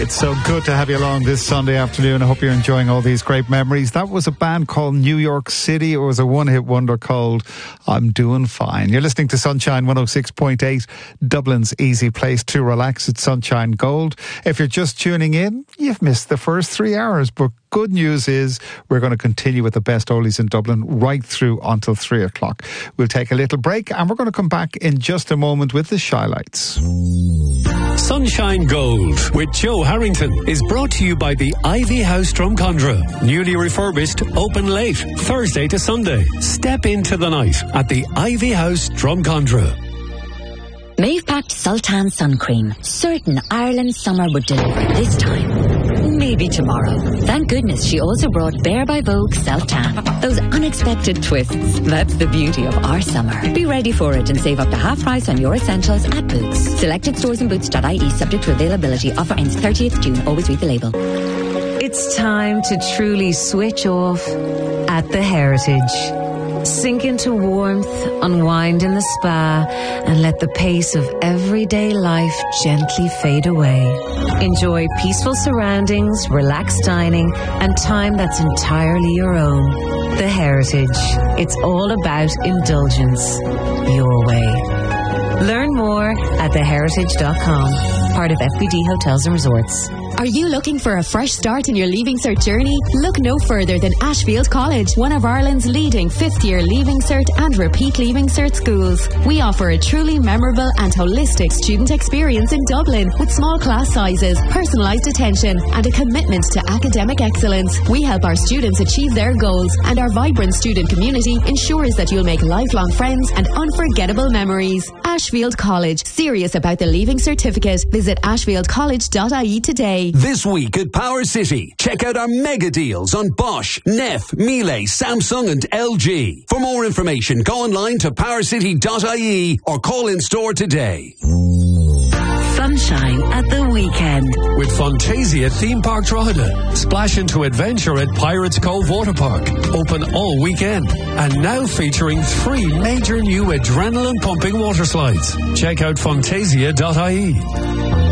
It's so good to have you along this Sunday afternoon. I hope you're enjoying all these great memories. That was a band called New York City. It was a one-hit wonder called I'm Doing Fine. You're listening to Sunshine 106.8, Dublin's easy place to relax. It's Sunshine Gold. If you're just tuning in, you've missed the first 3 hours, but good news is we're going to continue with the best oldies in Dublin right through until 3 o'clock. We'll take a little break and we're going to come back in just a moment with the Shylights. Sunshine Gold with Joe Harrington is brought to you by the Ivy House Drumcondra. Newly refurbished, open late, Thursday to Sunday. Step into the night at the Ivy House Drumcondra. Maeve packed Sultan sun cream. Certain Ireland's summer would deliver this time. Maybe tomorrow. Thank goodness she also brought Bare by Vogue Self-Tan. Those unexpected twists. That's the beauty of our summer. Be ready for it and save up to half price on your essentials at Boots. Selected stores and boots.ie subject to availability. Offer ends 30th June. Always read the label. It's time to truly switch off at the Heritage. Sink into warmth, unwind in the spa, and let the pace of everyday life gently fade away. Enjoy peaceful surroundings, relaxed dining, and time that's entirely your own. The Heritage. It's all about indulgence. Your way. Learn more at theheritage.com. Part of FBD Hotels and Resorts. Are you looking for a fresh start in your Leaving Cert journey? Look no further than Ashfield College, one of Ireland's leading fifth-year Leaving Cert and repeat Leaving Cert schools. We offer a truly memorable and holistic student experience in Dublin with small class sizes, personalised attention and a commitment to academic excellence. We help our students achieve their goals and our vibrant student community ensures that you'll make lifelong friends and unforgettable memories. Ashfield College, serious about the Leaving Certificate. Visit ashfieldcollege.ie today. This week at Power City, check out our mega deals on Bosch, Neff, Miele, Samsung and LG. For more information, go online to powercity.ie or call in store today. Sunshine at the weekend. With Fantasia Theme Park Drogheda. Splash into adventure at Pirates Cove Water Park. Open all weekend. And now featuring 3 major new adrenaline pumping water slides. Check out fantasia.ie.